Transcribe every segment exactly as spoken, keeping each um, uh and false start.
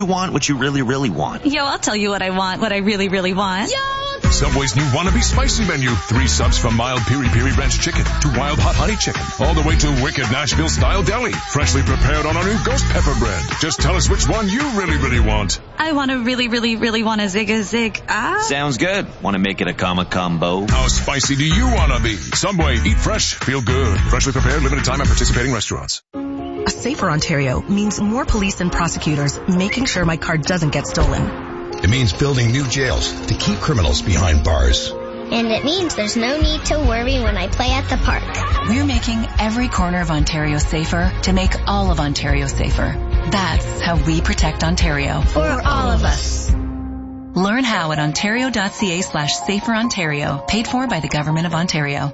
want what you really, really want. Yo, I'll tell you what I want, what I really, really want. Yo! Subway's new wannabe spicy menu. Three subs from mild piri piri ranch chicken to wild hot honey chicken. All the way to wicked Nashville style deli. Freshly prepared on our new ghost pepper bread. Just tell us which one you really, really want. I want to really, really, really want a zig a zig. Ah. Sounds good. Want to make it a comma combo? How spicy do you want to be? Subway, eat fresh, feel good. Freshly prepared, limited time at participating restaurants. A safer Ontario means more police and prosecutors making sure my car doesn't get stolen. It means building new jails to keep criminals behind bars. And it means there's no need to worry when I play at the park. We're making every corner of Ontario safer to make all of Ontario safer. That's how we protect Ontario. For all of us. Learn how at ontario.ca slash safer Ontario. Paid for by the Government of Ontario.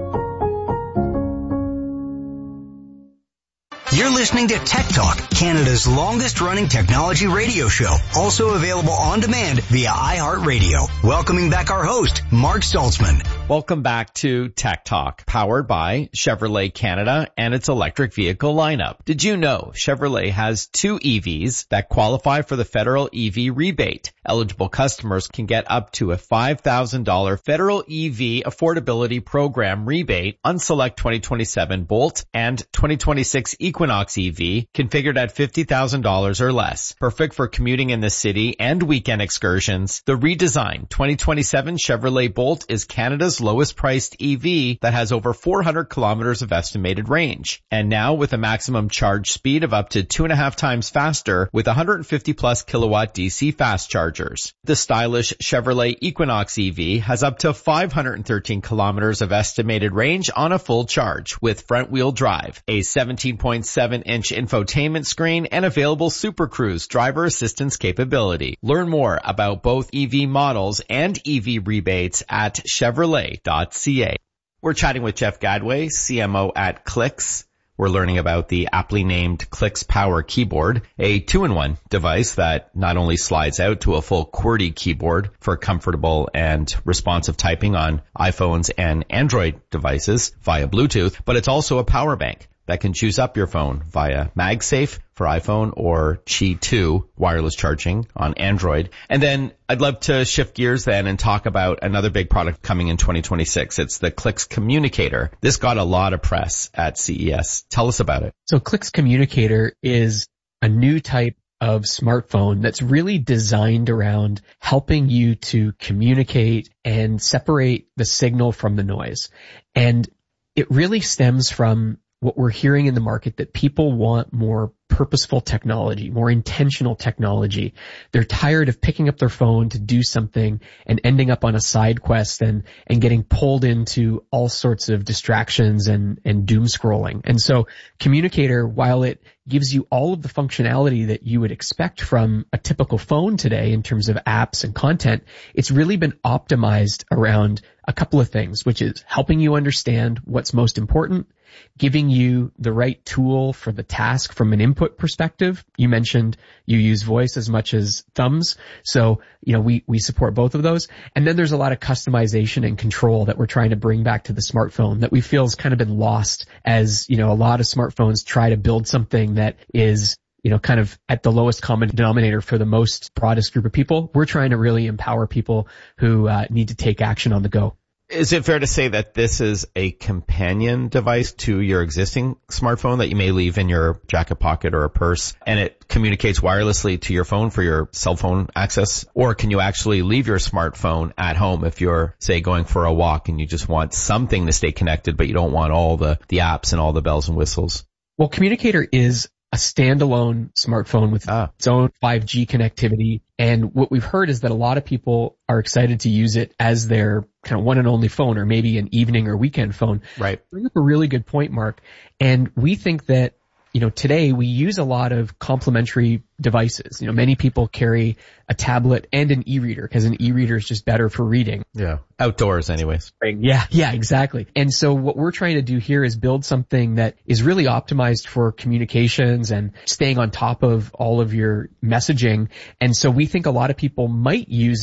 You're listening to Tech Talk, Canada's longest-running technology radio show. Also available on demand via iHeartRadio. Welcoming back our host, Mark Saltzman. Welcome back to Tech Talk, powered by Chevrolet Canada and its electric vehicle lineup. Did you know Chevrolet has two E Vs that qualify for the federal E V rebate? Eligible customers can get up to a five thousand dollars federal E V affordability program rebate on select twenty twenty-seven Bolt and twenty twenty-six Equinox E V configured at fifty thousand dollars or less. Perfect for commuting in the city and weekend excursions. The redesigned twenty twenty-seven Chevrolet Bolt is Canada's lowest priced E V that has over four hundred kilometers of estimated range. And now with a maximum charge speed of up to two and a half times faster with one hundred fifty plus kilowatt D C fast chargers. The stylish Chevrolet Equinox E V has up to five hundred thirteen kilometers of estimated range on a full charge with front wheel drive, a seventeen point seven inch infotainment screen, and available Super Cruise driver assistance capability. Learn more about both E V models and E V rebates at Chevrolet dot C A. We're chatting with Jeff Gadway, C M O at Clicks. We're learning about the aptly named Clicks Power Keyboard, a two-in-one device that not only slides out to a full QWERTY keyboard for comfortable and responsive typing on iPhones and Android devices via Bluetooth, but it's also a power bank that can juice up your phone via MagSafe for iPhone or Qi two wireless charging on Android. And then I'd love to shift gears then and talk about another big product coming in twenty twenty-six. It's the Clicks Communicator. This got a lot of press at C E S. Tell us about it. So Clicks Communicator is a new type of smartphone that's really designed around helping you to communicate and separate the signal from the noise. And it really stems from what we're hearing in the market, that people want more purposeful technology, more intentional technology. They're tired of picking up their phone to do something and ending up on a side quest and, and getting pulled into all sorts of distractions and, and doom scrolling. And so Communicator, while it gives you all of the functionality that you would expect from a typical phone today in terms of apps and content, it's really been optimized around a couple of things, which is helping you understand what's most important, giving you the right tool for the task from an input perspective. You mentioned you use voice as much as thumbs. So, you know, we, we support both of those. And then there's a lot of customization and control that we're trying to bring back to the smartphone that we feel has kind of been lost as, you know, a lot of smartphones try to build something that is, you know, kind of at the lowest common denominator for the most broadest group of people. We're trying to really empower people who uh, need to take action on the go. Is it fair to say that this is a companion device to your existing smartphone that you may leave in your jacket pocket or a purse, and it communicates wirelessly to your phone for your cell phone access? Or can you actually leave your smartphone at home if you're, say, going for a walk and you just want something to stay connected, but you don't want all the, the apps and all the bells and whistles? Well, Communicator is a standalone smartphone with ah. its own five G connectivity. And what we've heard is that a lot of people are excited to use it as their kind of one and only phone, or maybe an evening or weekend phone. Right. Bring up a really good point, Mark. And we think that, you know, today we use a lot of complementary devices. You know, many people carry a tablet and an e-reader because an e-reader is just better for reading. Yeah. Outdoors anyways. Yeah, yeah, exactly. And so what we're trying to do here is build something that is really optimized for communications and staying on top of all of your messaging. And so we think a lot of people might use it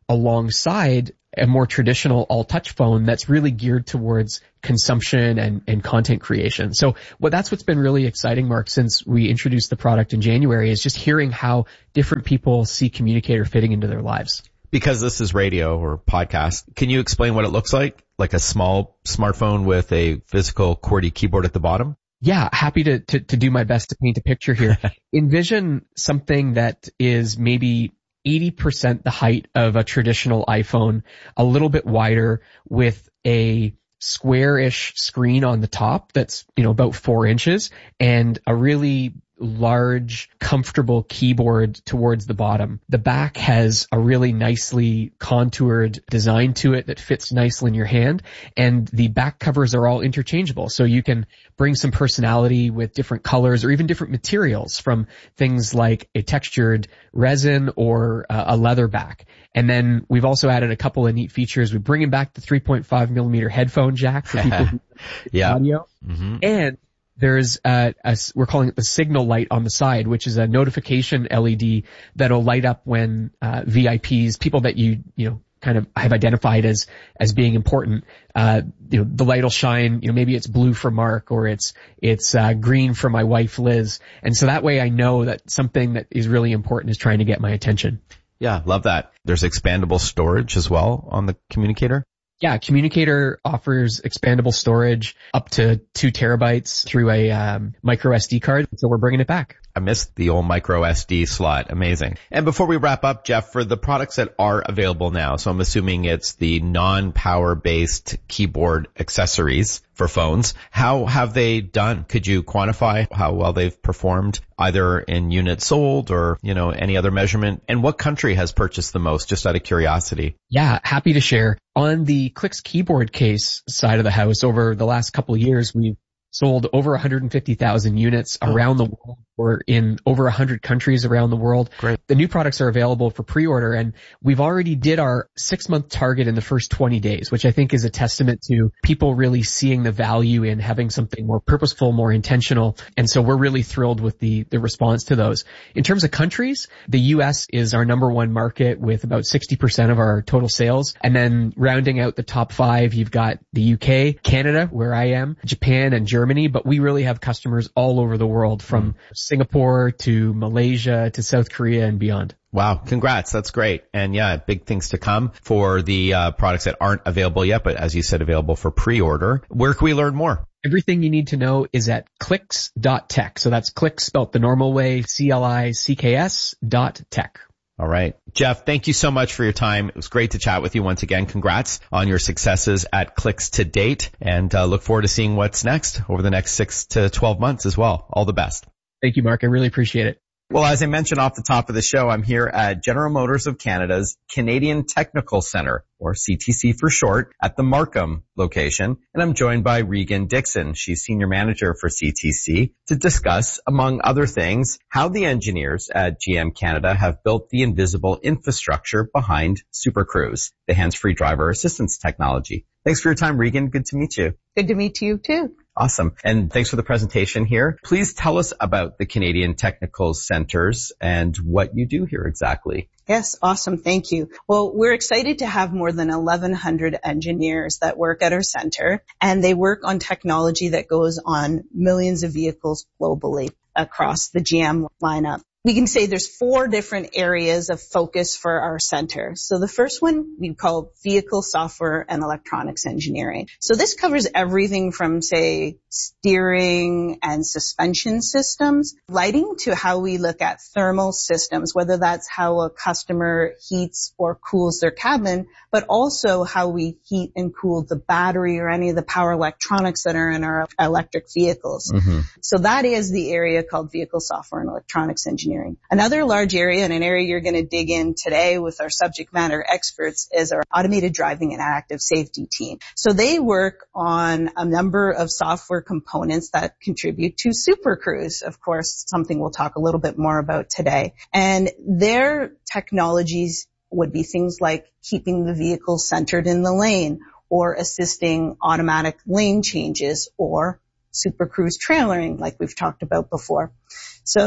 alongside a more traditional all-touch phone that's really geared towards consumption and, and content creation. So well, that's what's been really exciting, Mark, since we introduced the product in January, is just hearing how different people see Communicator fitting into their lives. Because this is radio or podcast, can you explain what it looks like? Like a small smartphone with a physical QWERTY keyboard at the bottom? Yeah, happy to, to, to do my best to paint a picture here. Envision something that is maybe eighty percent the height of a traditional iPhone, a little bit wider, with a square-ish screen on the top that's, you know, about four inches, and a really large, comfortable keyboard towards the bottom. The back has a really nicely contoured design to it that fits nicely in your hand, and the back covers are all interchangeable. So you can bring some personality with different colors or even different materials, from things like a textured resin or uh, a leather back. And then we've also added a couple of neat features. We're bringing back the three point five millimeter headphone jack for people who yeah. audio. Mm-hmm. And there's a, a, we're calling it the signal light on the side, which is a notification L E D that'll light up when uh, V I Ps, people that you, you know, kind of have identified as, as being important, uh, you know, the light will shine, you know, maybe it's blue for Mark, or it's, it's, uh, green for my wife, Liz. And so that way I know that something that is really important is trying to get my attention. Yeah, love that. There's expandable storage as well on the Communicator. Yeah, Communicator offers expandable storage up to two terabytes through a um, micro S D card. So we're bringing it back. I missed the old micro S D slot. Amazing. And before we wrap up, Jeff, for the products that are available now, so I'm assuming it's the non-power based keyboard accessories for phones, how have they done? Could you quantify how well they've performed, either in units sold or, you know, any other measurement? And what country has purchased the most, just out of curiosity? Yeah, happy to share. On the Clix keyboard case side of the house, over the last couple of years, we've sold over one hundred fifty thousand units around the world. We're in over one hundred countries around the world. Great. The new products are available for pre-order, and we've already did our six-month target in the first twenty days, which I think is a testament to people really seeing the value in having something more purposeful, more intentional. And so we're really thrilled with the, the response to those. In terms of countries, the U S is our number one market with about sixty percent of our total sales. And then rounding out the top five, you've got the U K, Canada, where I am, Japan, and Germany, but we really have customers all over the world, from Singapore to Malaysia to South Korea and beyond. Wow. Congrats. That's great. And yeah, big things to come for the uh, products that aren't available yet, but as you said, available for pre-order. Where can we learn more? Everything you need to know is at clix dot tech. So that's Clix spelt the normal way, C L I C K S dot tech. All right. Jeff, thank you so much for your time. It was great to chat with you once again. Congrats on your successes at Clix to date, and uh, look forward to seeing what's next over the next six to twelve months as well. All the best. Thank you, Mark. I really appreciate it. Well, as I mentioned off the top of the show, I'm here at General Motors of Canada's Canadian Technical Centre, or C T C for short, at the Markham location, and I'm joined by Regan Dixon. She's Senior Manager for C T C, to discuss, among other things, how the engineers at G M Canada have built the invisible infrastructure behind Super Cruise, the hands-free driver assistance technology. Thanks for your time, Regan. Good to meet you. Good to meet you, too. Awesome. And thanks for the presentation here. Please tell us about the Canadian Technical Centres and what you do here exactly. Yes, awesome. Thank you. Well, we're excited to have more than eleven hundred engineers that work at our center, and they work on technology that goes on millions of vehicles globally across the G M lineup. We can say there's four different areas of focus for our center. So the first one we call vehicle software and electronics engineering. So this covers everything from, say, steering and suspension systems, lighting, to how we look at thermal systems, whether that's how a customer heats or cools their cabin, but also how we heat and cool the battery or any of the power electronics that are in our electric vehicles. Mm-hmm. So that is the area called vehicle software and electronics engineering. Another large area, and an area you're going to dig in today with our subject matter experts, is our automated driving and active safety team. So they work on a number of software components that contribute to Super Cruise, of course, something we'll talk a little bit more about today. And their technologies would be things like keeping the vehicle centered in the lane, or assisting automatic lane changes, or Super Cruise trailering, like we've talked about before. So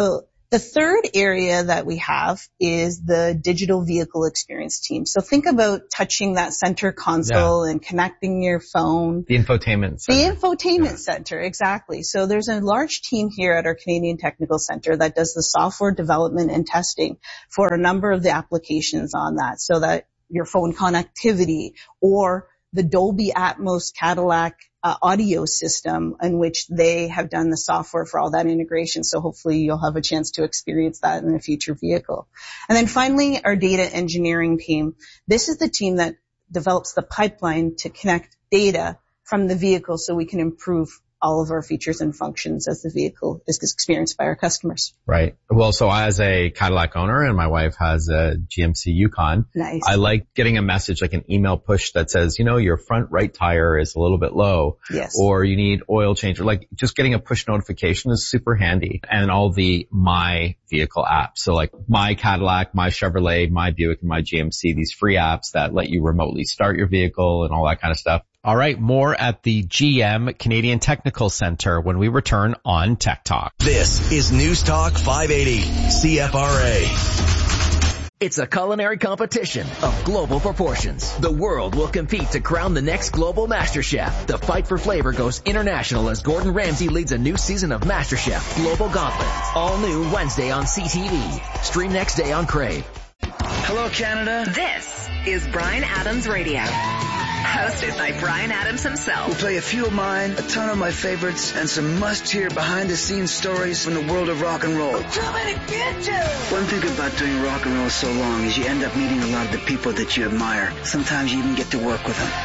The third area that we have is the digital vehicle experience team. So think about touching that center console yeah. and connecting your phone. The infotainment center. The infotainment yeah. center, exactly. So there's a large team here at our Canadian Technical Center that does the software development and testing for a number of the applications on that, so that your phone connectivity or the Dolby Atmos Cadillac uh, audio system, in which they have done the software for all that integration. So hopefully you'll have a chance to experience that in a future vehicle. And then finally, our data engineering team. This is the team that develops the pipeline to connect data from the vehicle so we can improve all of our features and functions as the vehicle is experienced by our customers. Right. Well, so as a Cadillac owner and my wife has a G M C Yukon, nice. I like getting a message, like an email push that says, you know, your front right tire is a little bit low. Yes. Or you need oil change, or like just getting a push notification is super handy. And all the My Vehicle apps. So like My Cadillac, My Chevrolet, My Buick, and My G M C, these free apps that let you remotely start your vehicle and all that kind of stuff. All right, more at the G M Canadian Technical Center when we return on Tech Talk. This is News Talk five eighty, C F R A. It's a culinary competition of global proportions. The world will compete to crown the next global master chef. The fight for flavor goes international as Gordon Ramsay leads a new season of MasterChef Global Gauntlet. All new Wednesday on C T V. Stream next day on Crave. Hello, Canada. This is Bryan Adams Radio. Hosted by Bryan Adams himself. We'll play a few of mine, a ton of my favorites, and some must-hear behind-the-scenes stories from the world of rock and roll. One thing about doing rock and roll so long is you end up meeting a lot of the people that you admire. Sometimes you even get to work with them.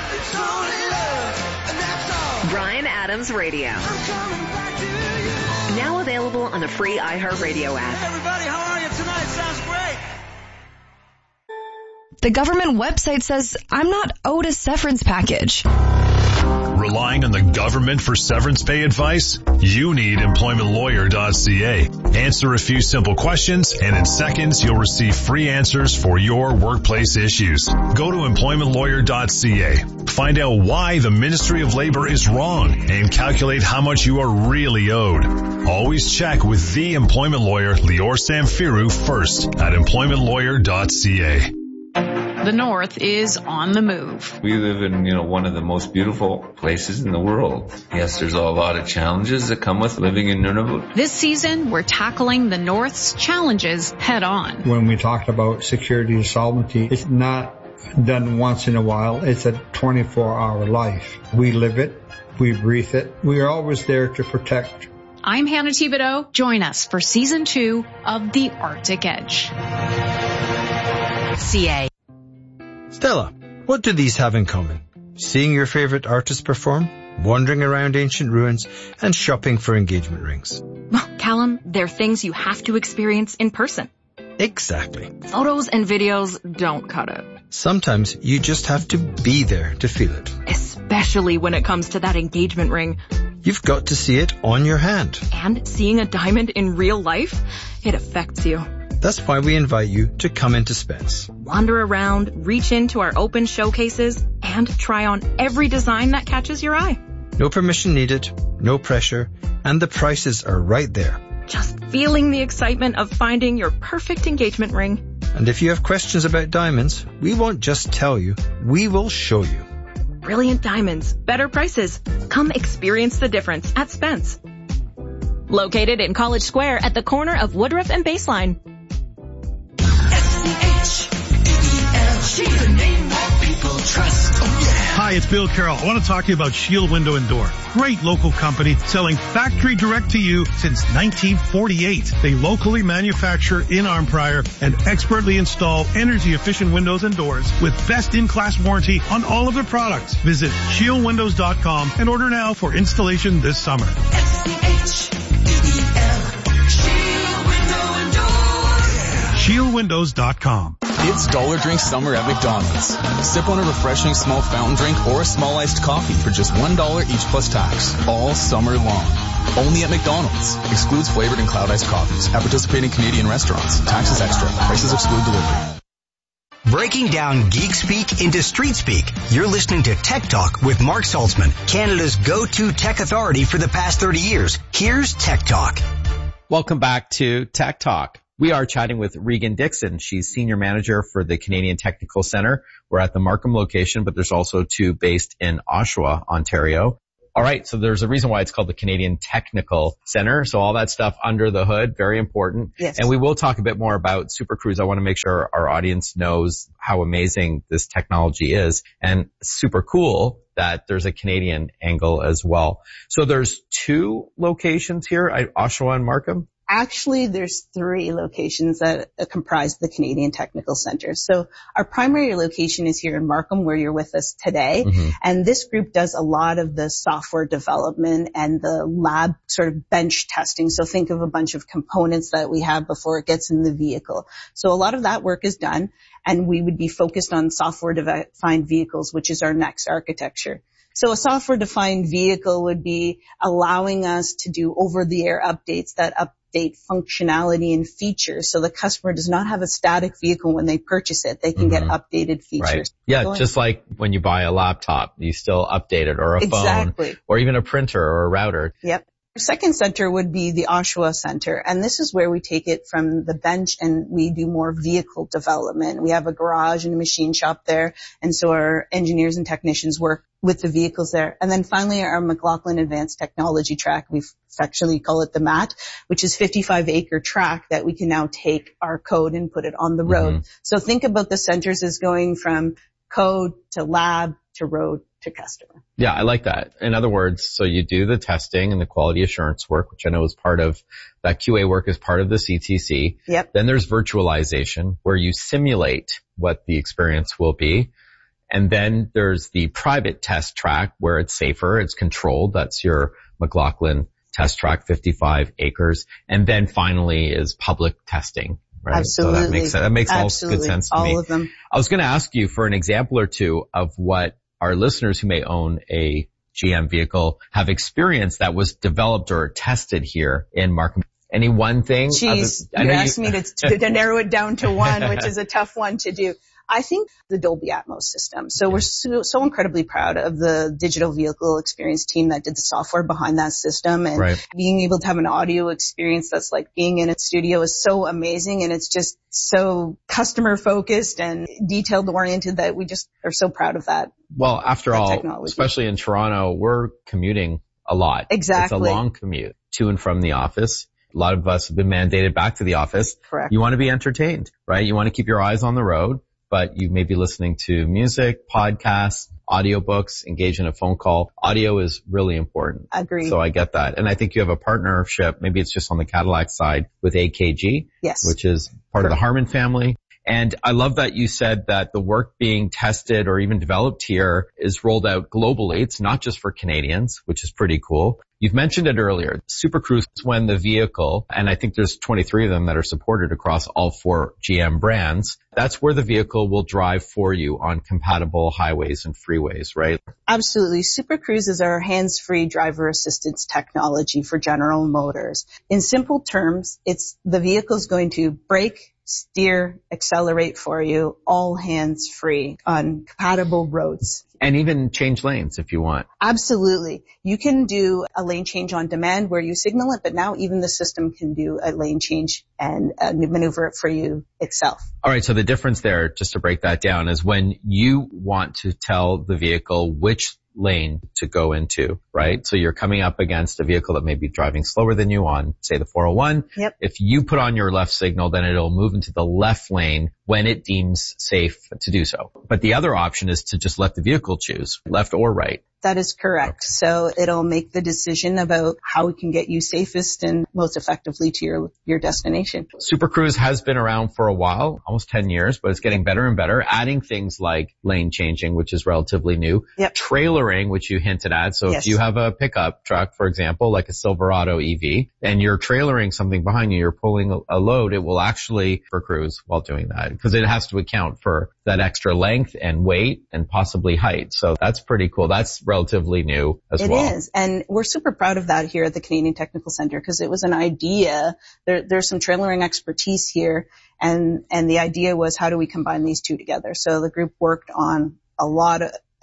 Bryan Adams Radio. Now available on the free iHeartRadio app. Hey everybody, how are you tonight? Sounds great. The government website says I'm not owed a severance package. Relying on the government for severance pay advice? You need employment lawyer dot c a. Answer a few simple questions, and in seconds you'll receive free answers for your workplace issues. Go to employment lawyer dot c a. Find out why the Ministry of Labor is wrong and calculate how much you are really owed. Always check with the employment lawyer, Lior Samfiru, first at employment lawyer dot c a. The North is on the move. We live in, you know, one of the most beautiful places in the world. Yes, there's a lot of challenges that come with living in Nunavut. This season, we're tackling the North's challenges head on. When we talked about security and sovereignty, it's not done once in a while. It's a twenty-four hour life. We live it. We breathe it. We are always there to protect. I'm Hannah Thibodeau. Join us for season two of The Arctic Edge. C A. Stella, what do these have in common? Seeing your favorite artist perform, wandering around ancient ruins, and shopping for engagement rings. Well, Callum, they're things you have to experience in person. Exactly. Photos and videos don't cut it. Sometimes you just have to be there to feel it. Especially when it comes to that engagement ring. You've got to see it on your hand. And seeing a diamond in real life, it affects you. That's why we invite you to come into Spence. Wander around, reach into our open showcases, and try on every design that catches your eye. No permission needed, no pressure, and the prices are right there. Just feeling the excitement of finding your perfect engagement ring. And if you have questions about diamonds, we won't just tell you, we will show you. Brilliant diamonds, better prices. Come experience the difference at Spence. Located in College Square at the corner of Woodruff and Baseline. She's the name that people trust. Oh, yeah. Hi, it's Bill Carroll. I want to talk to you about Shield Window and Door. Great local company selling factory direct to you since nineteen forty-eight. They locally manufacture in Arnprior and expertly install energy efficient windows and doors with best in class warranty on all of their products. Visit shield windows dot com and order now for installation this summer. S C H E E L. Shield Window and Door. shield windows dot com. It's Dollar Drink Summer at McDonald's. Sip on a refreshing small fountain drink or a small iced coffee for just one dollar each plus tax, all summer long. Only at McDonald's. Excludes flavored and cloud iced coffees at participating Canadian restaurants. Taxes extra. Prices exclude delivery. Breaking down geek speak into street speak. You're listening to Tech Talk with Mark Saltzman, Canada's go-to tech authority for the past thirty years. Here's Tech Talk. Welcome back to Tech Talk. We are chatting with Regan Dixon. She's Senior Manager for the Canadian Technical Centre. We're at the Markham location, but there's also two based in Oshawa, Ontario. All right, so there's a reason why it's called the Canadian Technical Centre. So all that stuff under the hood, very important. Yes. And we will talk a bit more about Super Cruise. I want to make sure our audience knows how amazing this technology is, and super cool that there's a Canadian angle as well. So there's two locations here at Oshawa and Markham? Actually, there's three locations that comprise the Canadian Technical Centre. So our primary location is here in Markham, where you're with us today. Mm-hmm. And this group does a lot of the software development and the lab sort of bench testing. So think of a bunch of components that we have before it gets in the vehicle. So a lot of that work is done, and we would be focused on software-defined vehicles, which is our next architecture. So a software-defined vehicle would be allowing us to do over-the-air updates that update functionality and features. So the customer does not have a static vehicle when they purchase it. They can mm-hmm. get updated features. Right. Yeah, Going just like when you buy a laptop, you still update it, or a exactly. phone, or even a printer or a router. Yep. Our second center would be the Oshawa Center, and this is where we take it from the bench and we do more vehicle development. We have a garage and a machine shop there, and so our engineers and technicians work with the vehicles there. And then finally, our McLaughlin Advanced Technology Track, we affectionately call it the M A T, which is fifty-five acre track that we can now take our code and put it on the road. Mm-hmm. So think about the centers as going from code to lab to road to customer. Yeah, I like that. In other words, so you do the testing and the quality assurance work, which I know is part of that Q A work, is part of the C T C. Yep. Then there's virtualization, where you simulate what the experience will be. And then there's the private test track, where it's safer, it's controlled. That's your McLaughlin test track, fifty-five acres. And then finally is public testing. Right? Absolutely. So that makes, that makes Absolutely. all good sense to all me. All of them. I was going to ask you for an example or two of what our listeners who may own a G M vehicle have experienced that was developed or tested here in Markham. Any one thing? Jeez, you asked you... me to, to narrow it down to one, which is a tough one to do. I think the Dolby Atmos system. So we're so, so incredibly proud of the digital vehicle experience team that did the software behind that system. And right. being able to have an audio experience that's like being in a studio is so amazing. And it's just so customer focused and detailed oriented that we just are so proud of that. Well, after that all, technology. Especially in Toronto, we're commuting a lot. Exactly. It's a long commute to and from the office. A lot of us have been mandated back to the office. Correct. You want to be entertained, right? You want to keep your eyes on the road, but you may be listening to music, podcasts, audiobooks, engage in a phone call. Audio is really important. Agreed. So I get that. And I think you have a partnership, maybe it's just on the Cadillac side, with A K G. Yes. Which is part Correct. Of the Harman family. And I love that you said that the work being tested or even developed here is rolled out globally. It's not just for Canadians, which is pretty cool. You've mentioned it earlier. Super Cruise is when the vehicle, and I think there's twenty-three of them that are supported across all four G M brands. That's where the vehicle will drive for you on compatible highways and freeways, right? Absolutely. Super Cruise is our hands-free driver assistance technology for General Motors. In simple terms, it's the vehicle's going to brake, steer, accelerate for you, all hands-free on compatible roads. And even change lanes if you want. Absolutely. You can do a lane change on demand where you signal it, but now even the system can do a lane change and uh, maneuver it for you itself. All right. So the difference there, just to break that down, is when you want to tell the vehicle which lane to go into, right? So you're coming up against a vehicle that may be driving slower than you on, say, the four oh one. Yep. If you put on your left signal, then it'll move into the left lane when it deems safe to do so. But the other option is to just let the vehicle choose, left or right. That is correct. Okay. So it'll make the decision about how it can get you safest and most effectively to your, your destination. Super Cruise has been around for a while, almost ten years, but it's getting better and better, adding things like lane changing, which is relatively new. Yep. Trailering, which you hinted at. So yes. if you have a pickup truck, for example, like a Silverado E V, and you're trailering something behind you, you're pulling a, a load, it will actually for Cruise while doing that, because it has to account for that extra length and weight and possibly height. So that's pretty cool. That's relatively new as it well. It is. And we're super proud of that here at the Canadian Technical Centre because it was an idea. There, there's some trailering expertise here. And, and the idea was how do we combine these two together? So the group worked on a lot of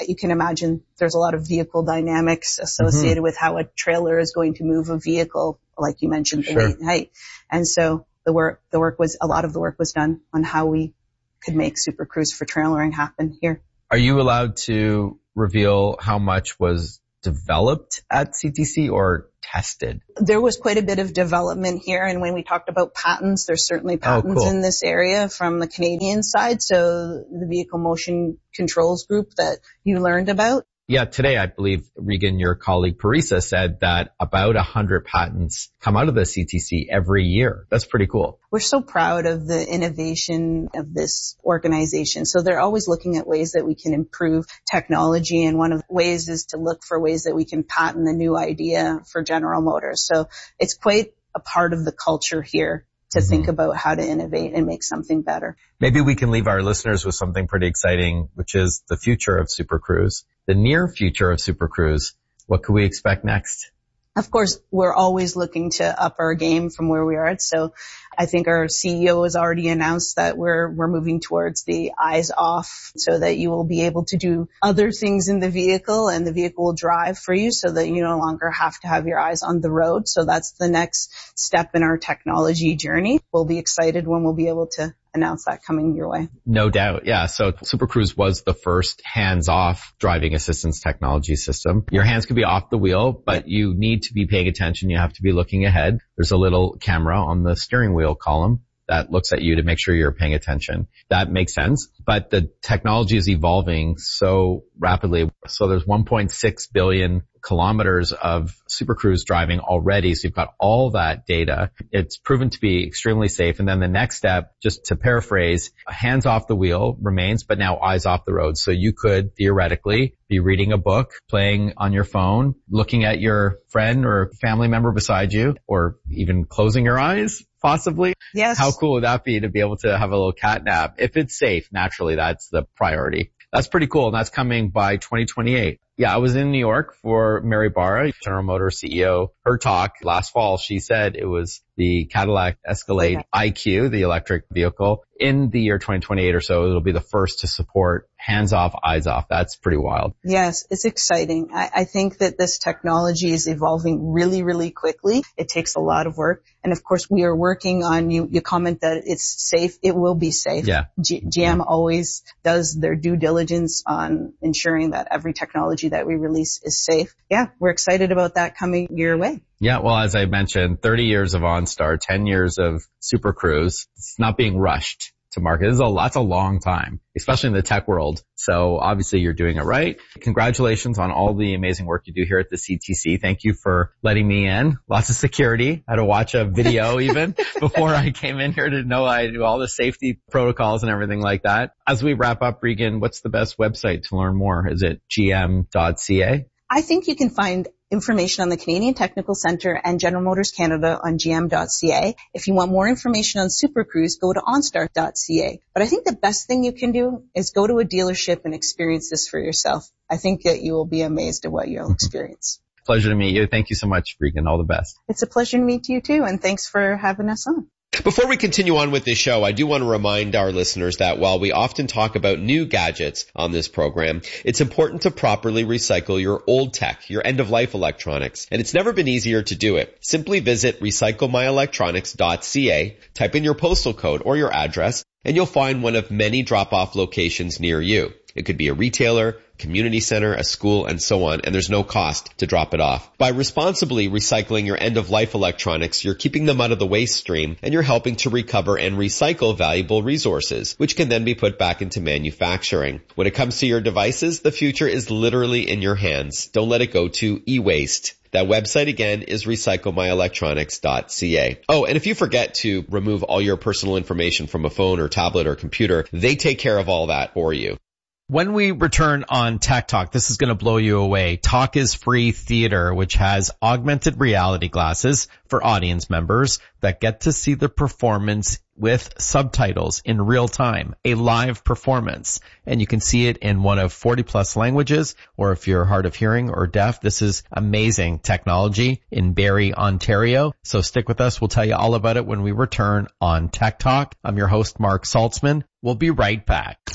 You can imagine there's a lot of vehicle dynamics associated mm-hmm. with how a trailer is going to move a vehicle, like you mentioned, the sure. weight and height. And so the work, the work was, a lot of the work was done on how we could make Super Cruise for trailering happen here. Are you allowed to reveal how much was developed at C T C or tested? There was quite a bit of development here, and when we talked about patents, there's certainly patents oh, cool. in this area from the Canadian side. So the Vehicle Motion Controls Group that you learned about. Yeah, today I believe, Regan, your colleague Parisa said that about one hundred patents come out of the C T C every year. That's pretty cool. We're so proud of the innovation of this organization. So they're always looking at ways that we can improve technology, and one of the ways is to look for ways that we can patent a new idea for General Motors. So it's quite a part of the culture here to mm-hmm. think about how to innovate and make something better. Maybe we can leave our listeners with something pretty exciting, which is the future of Super Cruise, the near future of Super Cruise. What could we expect next? Of course, we're always looking to up our game from where we are at. So I think our C E O has already announced that we're we're moving towards the eyes off, so that you will be able to do other things in the vehicle and the vehicle will drive for you, so that you no longer have to have your eyes on the road. So that's the next step in our technology journey. We'll be excited when we'll be able to announce that coming your way. No doubt. Yeah. So Super Cruise was the first hands-off driving assistance technology system. Your hands could be off the wheel, but you need to be paying attention. You have to be looking ahead. There's a little camera on the steering wheel column that looks at you to make sure you're paying attention. That makes sense. But the technology is evolving so rapidly. So there's one point six billion kilometers of Super Cruise driving already. So you've got all that data. It's proven to be extremely safe. And then the next step, just to paraphrase, hands off the wheel remains, but now eyes off the road. So you could theoretically be reading a book, playing on your phone, looking at your friend or family member beside you, or even closing your eyes, possibly. Yes. How cool would that be to be able to have a little cat nap? If it's safe, naturally, that's the priority. That's pretty cool. And that's coming by twenty twenty-eight. Yeah, I was in New York for Mary Barra, General Motors C E O. Her talk last fall, she said it was the Cadillac Escalade okay. I Q, the electric vehicle. In the year twenty twenty-eight or so, it'll be the first to support hands off, eyes off. That's pretty wild. Yes, it's exciting. I, I think that this technology is evolving really, really quickly. It takes a lot of work. And of course, we are working on, you, you comment that it's safe. It will be safe. Yeah. G- GM yeah. always does their due diligence on ensuring that every technology that we release is safe. Yeah, we're excited about that coming your way. Yeah, well, as I mentioned, thirty years of OnStar, ten years of Super Cruise. It's not being rushed to market. This is a, that's a long time, especially in the tech world. So obviously you're doing it right. Congratulations on all the amazing work you do here at the C T C. Thank you for letting me in. Lots of security. I had to watch a video even before I came in here to know I do all the safety protocols and everything like that. As we wrap up, Regan, what's the best website to learn more? Is it G M dot C A? I think you can find information on the Canadian Technical Centre and General Motors Canada on G M dot C A. If you want more information on Super Cruise, go to OnStar dot C A. But I think the best thing you can do is go to a dealership and experience this for yourself. I think that you will be amazed at what you'll experience. Pleasure to meet you. Thank you so much, Regan. All the best. It's a pleasure to meet you too, and thanks for having us on. Before we continue on with this show, I do want to remind our listeners that while we often talk about new gadgets on this program, it's important to properly recycle your old tech, your end-of-life electronics, and it's never been easier to do it. Simply visit recycle my electronics dot C A, type in your postal code or your address, and you'll find one of many drop-off locations near you. It could be a retailer, community center, a school, and so on, and there's no cost to drop it off. By responsibly recycling your end-of-life electronics, you're keeping them out of the waste stream, and you're helping to recover and recycle valuable resources, which can then be put back into manufacturing. When it comes to your devices, the future is literally in your hands. Don't let it go to e-waste. That website again is recycle my electronics dot C A. Oh, and if you forget to remove all your personal information from a phone or tablet or computer, they take care of all that for you. When we return on Tech Talk, this is going to blow you away. Talk is Free Theater, which has augmented reality glasses for audience members that get to see the performance with subtitles in real time, a live performance. And you can see it in one of forty plus languages, or if you're hard of hearing or deaf, this is amazing technology in Barrie, Ontario. So stick with us. We'll tell you all about it when we return on Tech Talk. I'm your host, Mark Saltzman. We'll be right back.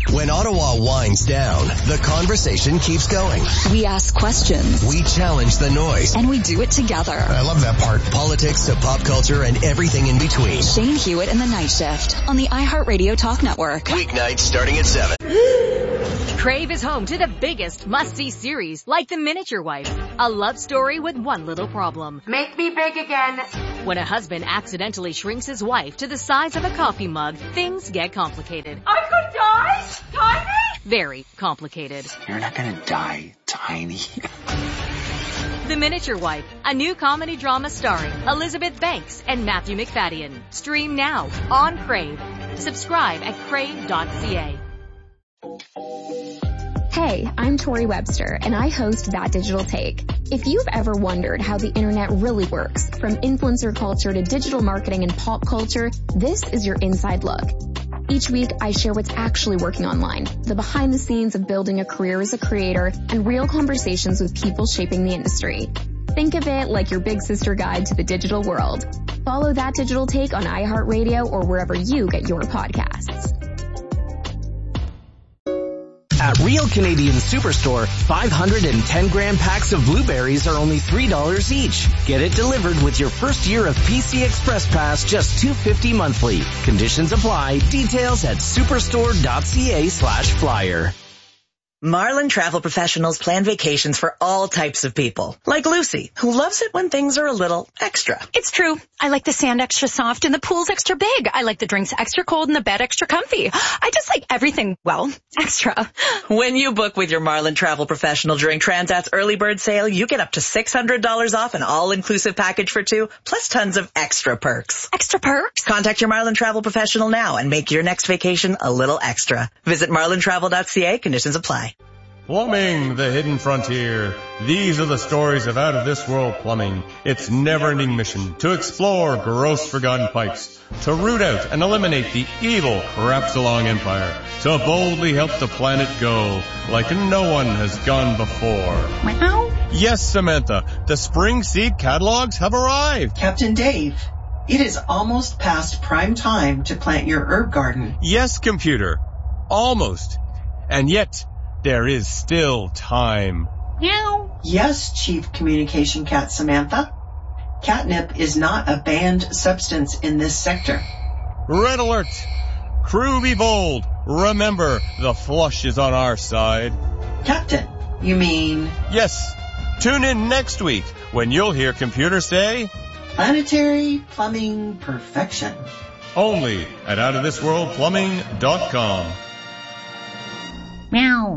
When Ottawa winds down, the conversation keeps going. We ask questions. We challenge the noise. And we do it together. I love that part. Politics to pop culture and everything in between. Shane Hewitt and the Night Shift on the iHeartRadio Talk Network. Weeknights starting at seven. Crave is home to the biggest must-see series, like The Miniature Wife, a love story with one little problem. Make me big again. When a husband accidentally shrinks his wife to the size of a coffee mug, things get complicated. I could die? Tiny? Very complicated. You're not gonna die, Tiny. The Miniature Wife, a new comedy drama starring Elizabeth Banks and Matthew McFadden. Stream now on Crave. Subscribe at crave dot c a. Hey, I'm Tori Webster, and I host That Digital Take. If you've ever wondered how the internet really works, from influencer culture to digital marketing and pop culture, this is your inside look. Each week, I share what's actually working online, the behind the scenes of building a career as a creator, and real conversations with people shaping the industry. Think of it like your big sister guide to the digital world. Follow That Digital Take on iHeartRadio or wherever you get your podcasts. At Real Canadian Superstore, five hundred ten gram packs of blueberries are only three dollars each. Get it delivered with your first year of P C Express Pass, just two dollars and fifty cents monthly. Conditions apply. Details at superstore.ca slash flyer. Marlin Travel Professionals plan vacations for all types of people. Like Lucy, who loves it when things are a little extra. It's true. I like the sand extra soft and the pool's extra big. I like the drinks extra cold and the bed extra comfy. I just like everything, well, extra. When you book with your Marlin Travel Professional during Transat's early bird sale, you get up to six hundred dollars off an all-inclusive package for two, plus tons of extra perks. Extra perks? Contact your Marlin Travel Professional now and make your next vacation a little extra. Visit marlin travel dot c a. Conditions apply. Plumbing, the hidden frontier. These are the stories of out-of-this-world plumbing. Its never-ending mission to explore gross forgotten pipes, to root out and eliminate the evil Crapsalong Empire, to boldly help the planet go like no one has gone before. Meow. Yes, Samantha, the spring seed catalogs have arrived. Captain Dave, it is almost past prime time to plant your herb garden. Yes, computer. Almost. And yet, there is still time. Meow. Yes, Chief Communication Cat Samantha. Catnip is not a banned substance in this sector. Red alert! Crew be bold. Remember, the flush is on our side. Captain, you mean? Yes. Tune in next week when you'll hear computer say, Planetary Plumbing Perfection. Only at out of this world plumbing dot com. Meow.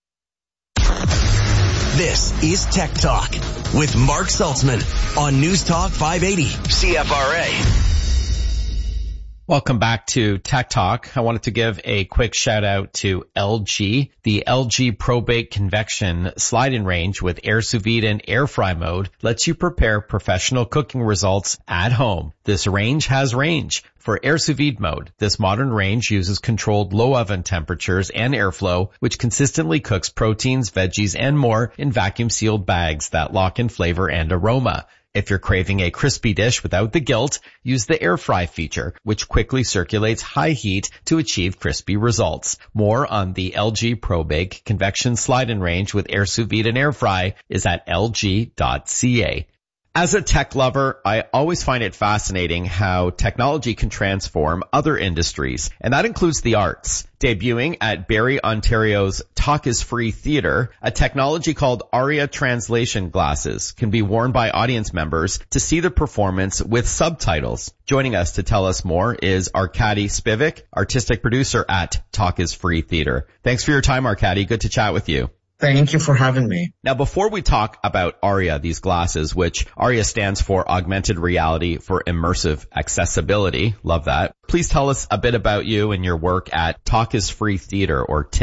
This is Tech Talk with Mark Saltzman on News Talk five eighty C F R A. Welcome back to Tech Talk. I wanted to give a quick shout out to L G. The L G ProBake Convection slide-in range with air sous vide and air fry mode lets you prepare professional cooking results at home. This range has range. For air sous vide mode, this modern range uses controlled low oven temperatures and airflow, which consistently cooks proteins, veggies, and more in vacuum-sealed bags that lock in flavor and aroma. If you're craving a crispy dish without the guilt, use the air fry feature, which quickly circulates high heat to achieve crispy results. More on the L G ProBake Convection slide-in range with air sous vide and air fry is at L G dot C A. As a tech lover, I always find it fascinating how technology can transform other industries, and that includes the arts. Debuting at Barrie, Ontario's Talk is Free Theatre, a technology called Aria Translation Glasses can be worn by audience members to see the performance with subtitles. Joining us to tell us more is Arkady Spivak, artistic producer at Talk is Free Theatre. Thanks for your time, Arkady. Good to chat with you. Thank you for having me. Now, before we talk about Aria, these glasses, which Aria stands for Augmented Reality for Immersive Accessibility, love that. Please tell us a bit about you and your work at Talk is Free Theatre, or T I F T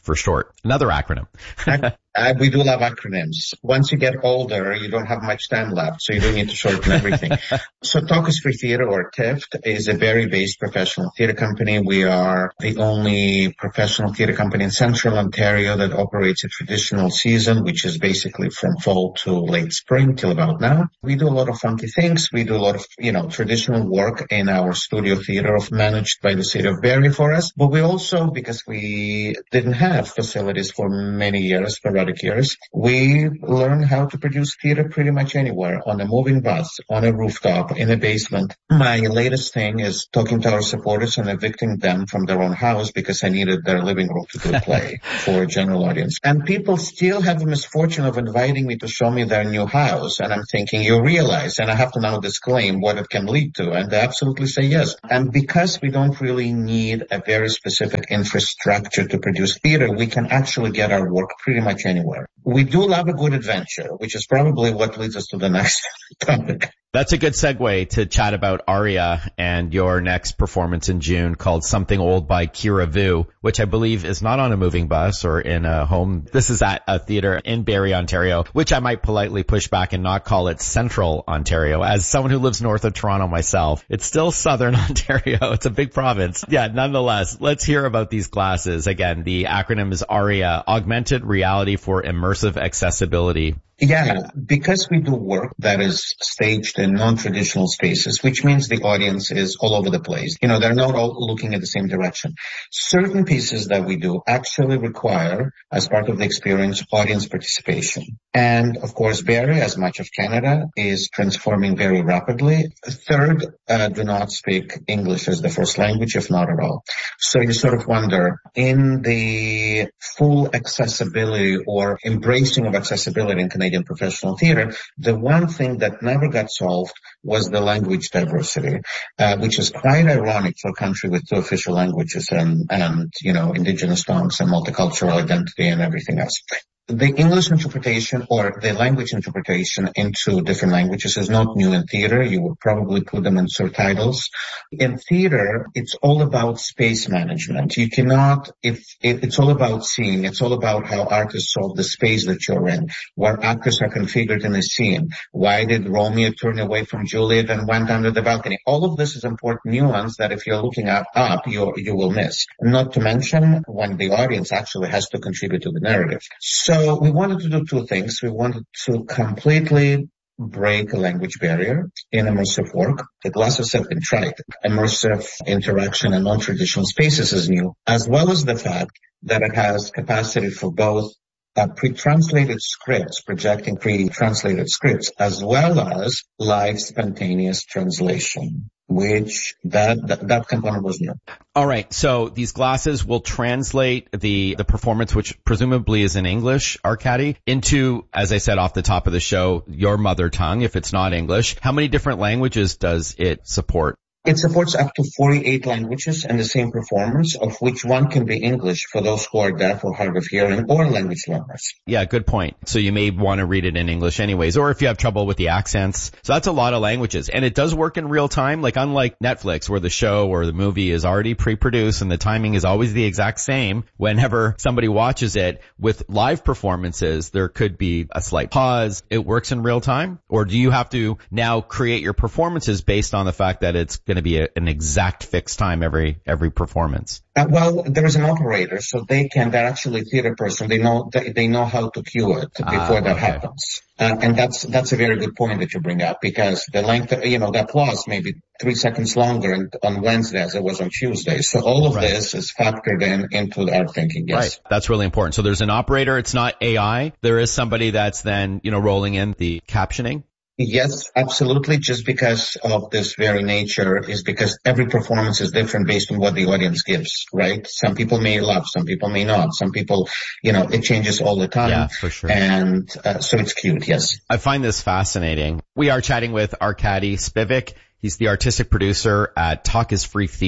for short. Another acronym. Uh, we do love acronyms. Once you get older, you don't have much time left, so you don't need to shorten everything. So Talk is Free Theatre, or T I F T, is a very based professional theatre company. We are the only professional theatre company in Central Ontario that operates a traditional season, which is basically from fall to late spring till about now. We do a lot of funky things. We do a lot of, you know, traditional work in our studio theatre managed by the city of Barrie for us. But we also, because we didn't have facilities for many years, for years, we learn how to produce theater pretty much anywhere, on a moving bus, on a rooftop, in a basement. My latest thing is talking to our supporters and evicting them from their own house because I needed their living room to do a play for a general audience. And people still have the misfortune of inviting me to show me their new house. And I'm thinking, you realize, and I have to now disclaim what it can lead to. And they absolutely say yes. And because we don't really need a very specific infrastructure to produce theater, we can actually get our work pretty much anywhere. Anywhere. We do love a good adventure, which is probably what leads us to the next topic. That's a good segue to chat about Aria and your next performance in June called Something Old by Kira Vu, which I believe is not on a moving bus or in a home. This is at a theater in Barrie, Ontario, which I might politely push back and not call it Central Ontario. As someone who lives north of Toronto myself, it's still Southern Ontario. It's a big province. Yeah, nonetheless, let's hear about these classes. Again, the acronym is Aria, Augmented Reality for Immersive Accessibility. Yeah, because we do work that is staged in non-traditional spaces, which means the audience is all over the place. You know, they're not all looking at the same direction. Certain pieces that we do actually require, as part of the experience, audience participation. And, of course, Barrie, as much of Canada, is transforming very rapidly. Third, uh, do not speak English as the first language, if not at all. So you sort of wonder, in the full accessibility or embracing of accessibility in Canadian professional theater, the one thing that never got solved was the language diversity, uh, which is quite ironic for a country with two official languages and, and, you know, Indigenous tongues and multicultural identity and everything else. The English interpretation or the language interpretation into different languages is not new in theater. You would probably put them in subtitles. In theater, it's all about space management. You cannot, if it, it's all about seeing, it's all about how artists solve the space that you're in, where actors are configured in a scene. Why did Romeo turn away from Juliet and went under the balcony? All of this is important nuance that if you're looking at up, you you will miss. Not to mention when the audience actually has to contribute to the narrative. So So we wanted to do two things. We wanted to completely break a language barrier in immersive work. The classes have been tried. Immersive interaction in non-traditional spaces is new, as well as the fact that it has capacity for both Uh, pre-translated scripts, projecting pre-translated scripts, as well as live spontaneous translation, which that, that, that component was new. All right. So these classes will translate the, the performance, which presumably is in English, Arkady, into, as I said off the top of the show, your mother tongue, if it's not English. How many different languages does it support? It supports up to forty-eight languages in the same performance, of which one can be English for those who are deaf or hard of hearing or language learners. Yeah, good point. So you may want to read it in English anyways, or if you have trouble with the accents. So that's a lot of languages. And it does work in real time, like unlike Netflix where the show or the movie is already pre-produced and the timing is always the exact same. Whenever somebody watches it, with live performances, there could be a slight pause. It works in real time? Or do you have to now create your performances based on the fact that it's going to be a, an exact fixed time every every performance? Uh, well, there is an operator, so they can. They're actually a theater person. They know they, they know how to cue it before ah, that okay. happens. Uh, and that's that's a very good point that you bring up, because the length, of, you know, the applause may be three seconds longer on Wednesday as it was on Tuesday. So all of right. this is factored in into our thinking. Yes, right. That's really important. So there's an operator. It's not A I. There is somebody that's then, you know, rolling in the captioning. Yes, absolutely. Just because of this very nature is because every performance is different based on what the audience gives, right? Some people may love, some people may not. Some people, you know, it changes all the time. Yeah, for sure. And uh, so it's cute, yes. I find this fascinating. We are chatting with Arkady Spivak. He's the artistic producer at Talk is Free Theatre.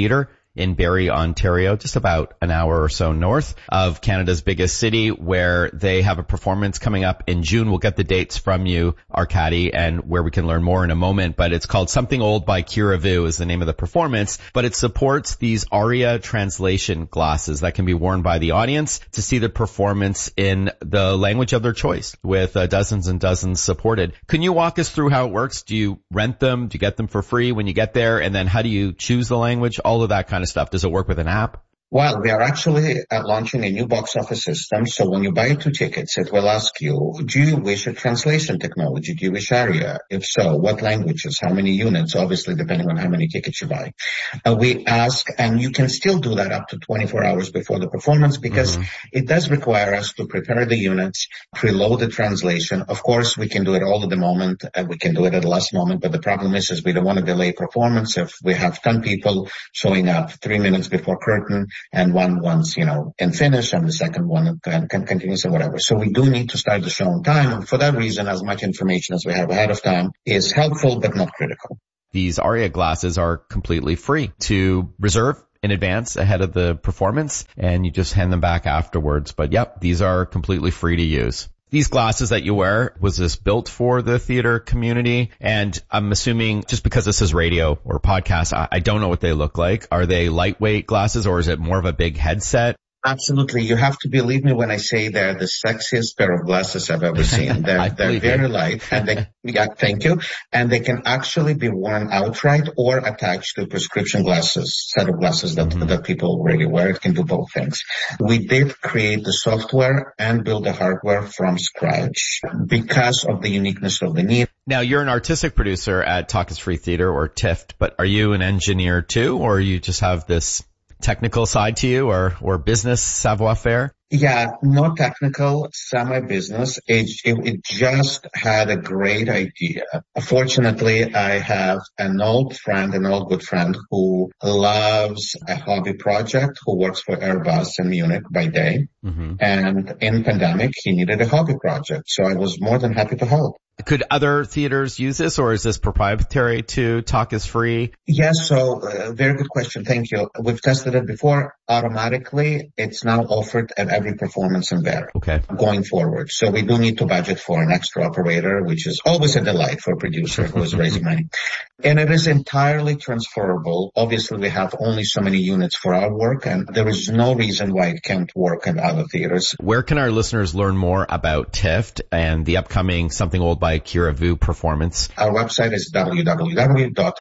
in Barrie, Ontario, just about an hour or so north of Canada's biggest city, where they have a performance coming up in June. We'll get the dates from you, Arkady, and where we can learn more in a moment, but it's called Something Old by Kira Vu is the name of the performance, but it supports these ARIA translation glasses that can be worn by the audience to see the performance in the language of their choice, with uh, dozens and dozens supported. Can you walk us through how it works? Do you rent them? Do you get them for free when you get there? And then how do you choose the language? All of that kind of stuff. Does it work with an app? Well, we are actually uh, launching a new box office system. So when you buy two tickets, it will ask you, do you wish a translation technology? Do you wish ARIA? If so, what languages? How many units? Obviously, depending on how many tickets you buy. Uh, we ask, and you can still do that up to twenty-four hours before the performance, because mm-hmm. it does require us to prepare the units, preload the translation. Of course, we can do it all at the moment, and we can do it at the last moment. But the problem is, is we don't want to delay performance. If we have ten people showing up three minutes before curtain, and one wants, you know, and finish, and the second one can, can continues and whatever. So we do need to start the show on time. And for that reason, as much information as we have ahead of time is helpful, but not critical. These ARIA glasses are completely free to reserve in advance ahead of the performance, and you just hand them back afterwards. But yep, these are completely free to use. These glasses that you wear, was this built for the theater community? And I'm assuming, just because this is radio or podcast, I, I don't know what they look like. Are they lightweight glasses, or is it more of a big headset? Absolutely. You have to believe me when I say they're the sexiest pair of glasses I've ever seen. They're, they're very you. light, and they, yeah, thank you. And they can actually be worn outright or attached to prescription glasses, set of glasses that, mm-hmm. that people already wear. It can do both things. We did create the software and build the hardware from scratch because of the uniqueness of the need. Now, you're an artistic producer at Talk is Free Theater, or T I F T, but are you an engineer too, or you just have this technical side to you, or, or business savoir-faire? Yeah, not technical, semi-business. It, it, it just had a great idea. Fortunately, I have an old friend, an old good friend who loves a hobby project, who works for Airbus in Munich by day. Mm-hmm. And in pandemic, he needed a hobby project. So I was more than happy to help. Could other theaters use this, or is this proprietary to Talk is Free? Yes, so uh, very good question. Thank you. We've tested it before. Automatically, it's now offered at every performance in Barrie. Okay. Going forward. So we do need to budget for an extra operator, which is always a delight for a producer who is raising money. And it is entirely transferable. Obviously, we have only so many units for our work, and there is no reason why it can't work in other theaters. Where can our listeners learn more about T I F T and the upcoming Something Old by Kira Vu performance? Our website is w w w dot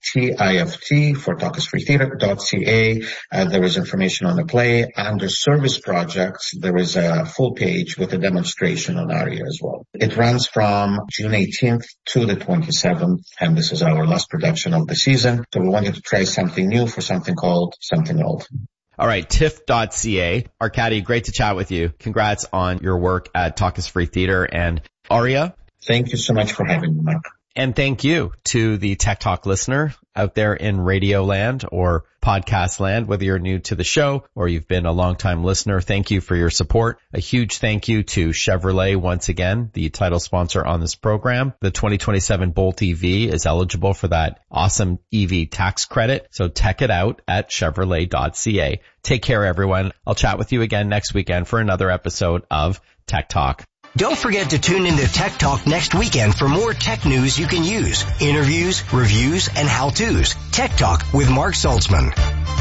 tift for talk is free theater dot c a. Uh, there is information on the play. Under service projects, there is a full page with a demonstration on ARIA as well. It runs from June eighteenth to the twenty-seventh, and this is our last production of the season. So we wanted to try something new for something called Something Old. All right, T I F T dot c a. Arkady, great to chat with you. Congrats on your work at Talk is Free Theater and ARIA. Thank you so much for having me, Mark. And thank you to the Tech Talk listener out there in radio land or podcast land, whether you're new to the show or you've been a longtime listener. Thank you for your support. A huge thank you to Chevrolet once again, the title sponsor on this program. The twenty twenty-seven Bolt E V is eligible for that awesome E V tax credit. So check it out at chevrolet dot c a. Take care, everyone. I'll chat with you again next weekend for another episode of Tech Talk. Don't forget to tune into Tech Talk next weekend for more tech news you can use, interviews, reviews, and how-tos. Tech Talk with Mark Saltzman.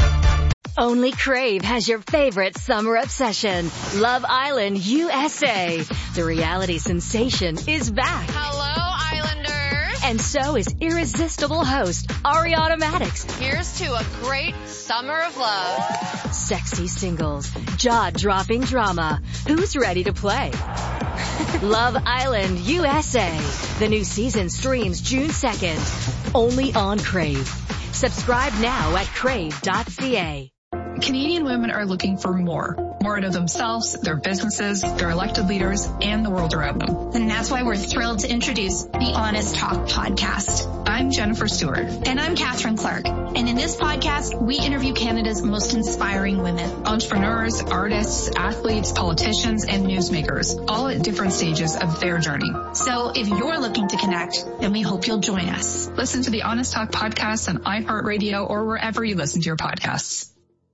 Only Crave has your favorite summer obsession, Love Island U S A. The reality sensation is back. Hello, Islanders. And so is irresistible host Ariana Madix. Here's to a great summer of love. Sexy singles, jaw-dropping drama. Who's ready to play? Love Island U S A. The new season streams June second. Only on Crave. Subscribe now at crave dot c a. Canadian women are looking for more. More out of themselves, their businesses, their elected leaders, and the world around them. And that's why we're thrilled to introduce the Honest Talk podcast. I'm Jennifer Stewart. And I'm Catherine Clark. And in this podcast, we interview Canada's most inspiring women. Entrepreneurs, artists, athletes, politicians, and newsmakers, all at different stages of their journey. So if you're looking to connect, then we hope you'll join us. Listen to the Honest Talk podcast on iHeartRadio or wherever you listen to your podcasts.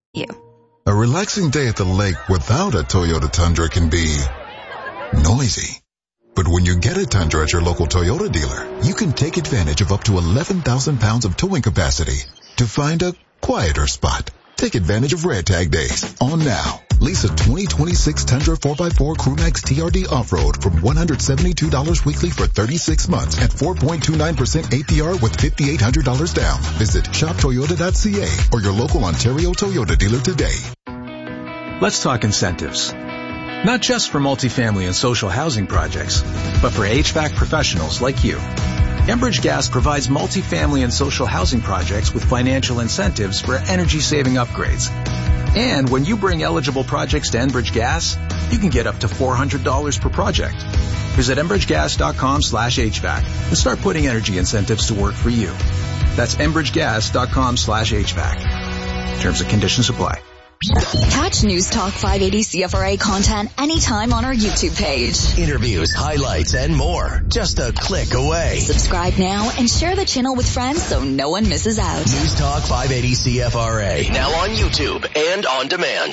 You. A relaxing day at the lake without a Toyota Tundra can be noisy. But when you get a Tundra at your local Toyota dealer, you can take advantage of up to eleven thousand pounds of towing capacity to find a quieter spot. Take advantage of Red Tag Days on now. Lease a twenty twenty-six Tundra four by four Crewmax T R D Off-Road from one hundred seventy-two dollars weekly for thirty-six months at four point two nine percent A P R with five thousand eight hundred dollars down. Visit shop toyota dot c a or your local Ontario Toyota dealer today. Let's talk incentives. Not just for multifamily and social housing projects, but for H V A C professionals like you. Enbridge Gas provides multifamily and social housing projects with financial incentives for energy-saving upgrades. And when you bring eligible projects to Enbridge Gas, you can get up to four hundred dollars per project. Visit enbridgegas.com slash HVAC and start putting energy incentives to work for you. That's enbridgegas.com slash HVAC. Terms and conditions apply. Catch News Talk five eighty C F R A content anytime on our YouTube page. Interviews, highlights, and more. Just a click away. Subscribe now and share the channel with friends so no one misses out. News Talk five eighty C F R A. Now on YouTube and on demand.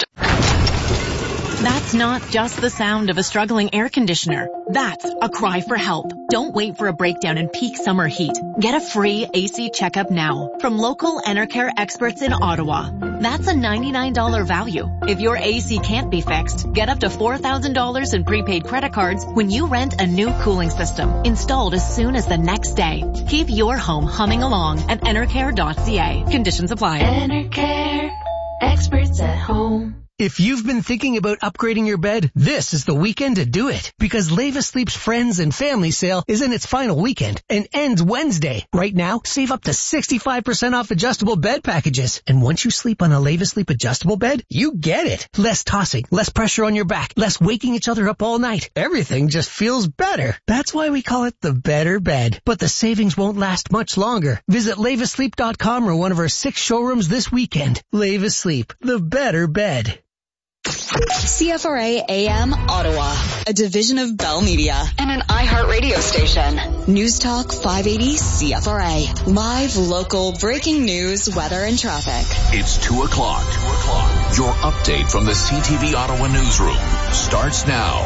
That's not just the sound of a struggling air conditioner. That's a cry for help. Don't wait for a breakdown in peak summer heat. Get a free A C checkup now from local Enercare experts in Ottawa. That's a ninety-nine dollars value. If your A C can't be fixed, get up to four thousand dollars in prepaid credit cards when you rent a new cooling system installed as soon as the next day. Keep your home humming along at enercare dot c a. Conditions apply. Enercare, experts at home. If you've been thinking about upgrading your bed, this is the weekend to do it. Because Leva Sleep's Friends and Family Sale is in its final weekend and ends Wednesday. Right now, save up to sixty-five percent off adjustable bed packages. And once you sleep on a Leva Sleep adjustable bed, you get it. Less tossing, less pressure on your back, less waking each other up all night. Everything just feels better. That's why we call it the better bed. But the savings won't last much longer. Visit leva sleep dot com or one of our six showrooms this weekend. Leva Sleep, the better bed. C F R A A M Ottawa, a division of Bell Media and an iHeart radio station. News Talk five eighty C F R A. Live, local, breaking news, weather, and traffic. It's two o'clock. Two o'clock. Your update from the C T V Ottawa newsroom starts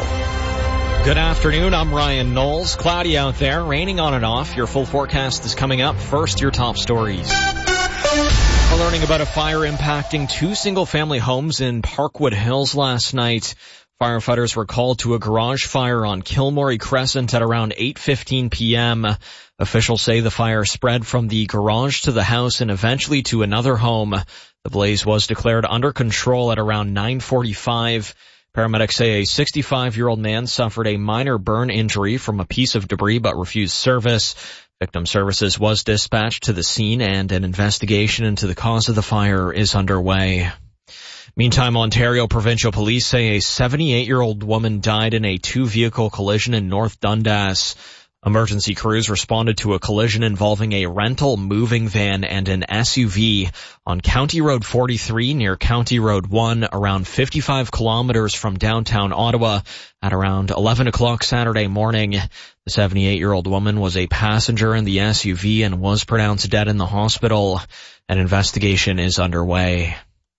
now. Good afternoon. I'm Ryan Knowles. Cloudy out there, raining on and off. Your full forecast is coming up. First, your top stories. We're learning about a fire impacting two single-family homes in Parkwood Hills last night. Firefighters were called to a garage fire on Kilmorey Crescent at around eight fifteen p.m. Officials say the fire spread from the garage to the house and eventually to another home. The blaze was declared under control at around nine forty-five. Paramedics say a sixty-five-year-old man suffered a minor burn injury from a piece of debris but refused service. Victim Services was dispatched to the scene and an investigation into the cause of the fire is underway. Meantime, Ontario Provincial Police say a seventy-eight-year-old woman died in a two-vehicle collision in North Dundas. Emergency crews responded to a collision involving a rental moving van and an S U V on County Road forty-three near County Road one, around fifty-five kilometers from downtown Ottawa at around eleven o'clock Saturday morning. The seventy-eight-year-old woman was a passenger in the S U V and was pronounced dead in the hospital. An investigation is underway.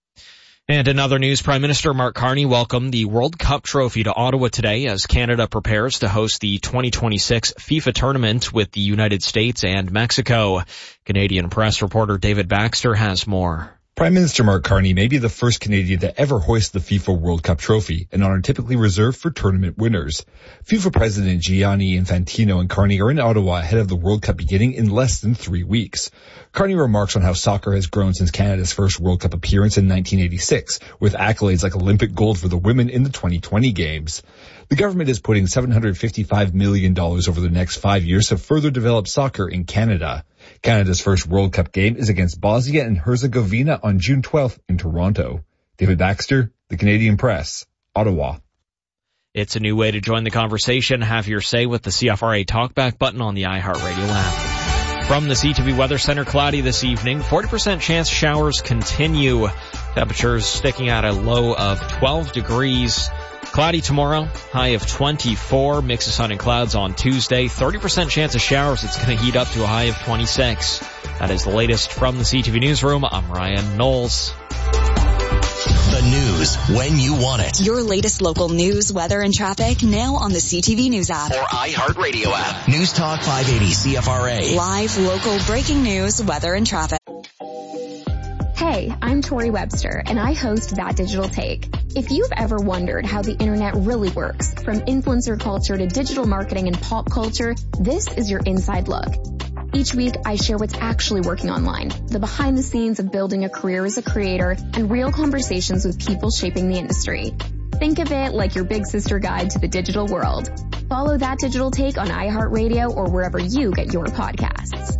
And in other news, Prime Minister Mark Carney welcomed the World Cup trophy to Ottawa today as Canada prepares to host the twenty twenty-six FIFA tournament with the United States and Mexico. Canadian press reporter David Baxter has more. Prime Minister Mark Carney may be the first Canadian to ever hoist the FIFA World Cup trophy, an honor typically reserved for tournament winners. FIFA President Gianni Infantino and Carney are in Ottawa ahead of the World Cup beginning in less than three weeks. Carney remarks on how soccer has grown since Canada's first World Cup appearance in nineteen eighty-six, with accolades like Olympic gold for the women in the twenty twenty games. The government is putting seven hundred fifty-five million dollars over the next five years to further develop soccer in Canada. Canada's first World Cup game is against Bosnia and Herzegovina on June twelfth in Toronto. David Baxter, The Canadian Press, Ottawa. It's a new way to join the conversation. Have your say with the C F R A Talkback button on the iHeartRadio app. From the C T V Weather Center, cloudy this evening. forty percent chance showers continue. Temperatures sticking at a low of twelve degrees. Cloudy tomorrow, high of twenty-four. Mix of sun and clouds on Tuesday. thirty percent chance of showers. It's going to heat up to a high of twenty-six. That is the latest from the C T V Newsroom. I'm Ryan Knowles. news when you want it. Your latest local news, weather, and traffic now on the C T V News app. Or iHeartRadio app. News Talk five eighty C F R A. Live, local, breaking news, weather, and traffic. Hey, I'm Tori Webster, and I host That Digital Take. If you've ever wondered how the internet really works, from influencer culture to digital marketing and pop culture, this is your inside look. Each week, I share what's actually working online, the behind the scenes of building a career as a creator, and real conversations with people shaping the industry. Think of it like your big sister guide to the digital world. Follow That Digital Take on iHeartRadio or wherever you get your podcasts.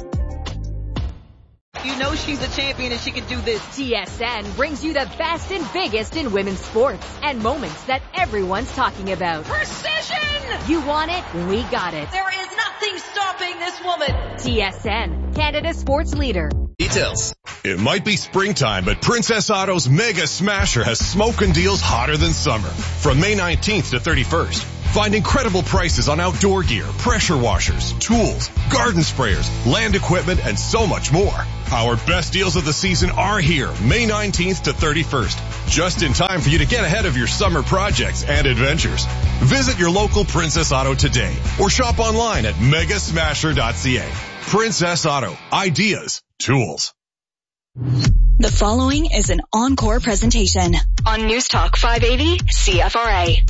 You know she's a champion and she can do this. T S N brings you the best and biggest in women's sports and moments that everyone's talking about. Precision! You want it? We got it. There is nothing stopping this woman. T S N, Canada's sports leader. Details. It might be springtime, but Princess Auto's Mega Smasher has smoking deals hotter than summer. From May nineteenth to thirty-first. Find incredible prices on outdoor gear, pressure washers, tools, garden sprayers, land equipment, and so much more. Our best deals of the season are here, May nineteenth to thirty-first. Just in time for you to get ahead of your summer projects and adventures. Visit your local Princess Auto today or shop online at mega smasher dot c a. Princess Auto. Ideas. Tools. The following is an encore presentation on News Talk five eighty C F R A.